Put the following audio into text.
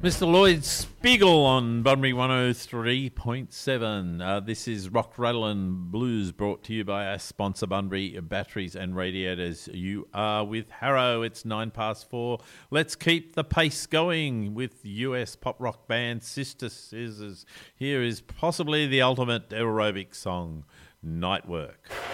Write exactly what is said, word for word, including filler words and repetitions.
Mister Lloyd Spiegel on Bunbury one oh three point seven. Uh, this is Rock, Rattle and Blues, brought to you by our sponsor Bunbury Batteries and Radiators. You are with Harrow. It's nine past four. Let's keep the pace going with U S pop rock band Sister Scissors. Here is possibly the ultimate aerobic song, Night Work.